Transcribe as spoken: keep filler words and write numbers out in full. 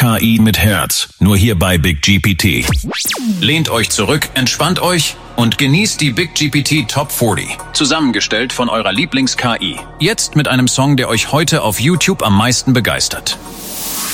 K I mit Herz. Nur hier bei Big G P T. Lehnt euch zurück, entspannt euch und genießt die Big G P T Top vierzig. Zusammengestellt von eurer Lieblings-K I. Jetzt mit einem Song, der euch heute auf YouTube am meisten begeistert.